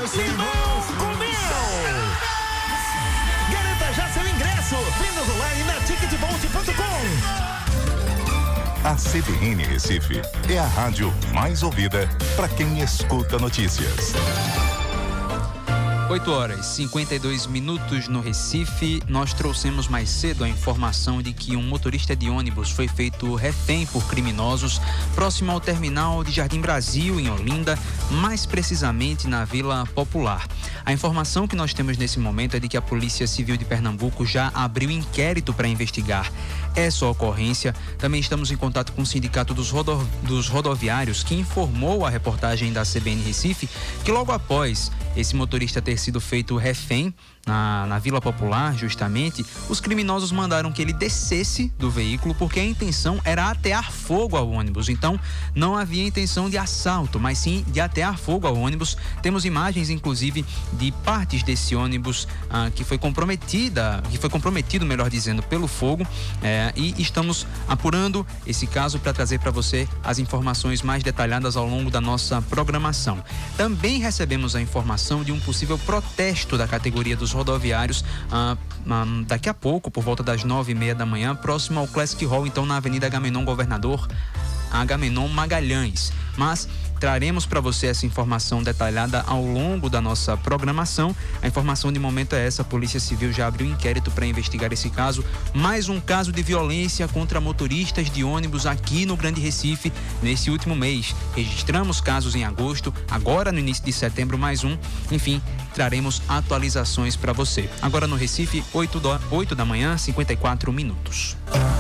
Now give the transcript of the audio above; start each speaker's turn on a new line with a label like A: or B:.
A: Limão com Mel. Garanta já seu ingresso. Vendas online na ticketbolt.com.
B: A CBN Recife é a rádio mais ouvida para quem escuta notícias.
C: 8h52 no Recife. Nós trouxemos mais cedo a informação de que um motorista de ônibus foi feito refém por criminosos próximo ao terminal de Jardim Brasil, em Olinda, mais precisamente na Vila Popular. A informação que nós temos nesse momento é de que a Polícia Civil de Pernambuco já abriu inquérito para investigar essa ocorrência. Também estamos em contato com o Sindicato dos Rodoviários, que informou à reportagem da CBN Recife que logo após esse motorista ter sido feito refém na Vila Popular, justamente, os criminosos mandaram que ele descesse do veículo porque a intenção era atear fogo ao ônibus. Então, não havia intenção de assalto, mas sim de atear fogo ao ônibus. Temos imagens, inclusive, de partes desse ônibus que foi comprometido, melhor dizendo, pelo fogo, e estamos apurando esse caso para trazer para você as informações mais detalhadas ao longo da nossa programação. Também recebemos a informação de um possível protesto da categoria dos rodoviários daqui a pouco, por volta das 9h30 da manhã, próximo ao Classic Hall, então na Avenida Agamenon Magalhães. Mas traremos para você essa informação detalhada ao longo da nossa programação. A informação de momento é essa: a Polícia Civil já abriu inquérito para investigar esse caso. Mais um caso de violência contra motoristas de ônibus aqui no Grande Recife nesse último mês. Registramos casos em agosto, agora no início de setembro mais um. Enfim, traremos atualizações para você. Agora no Recife, 8h54.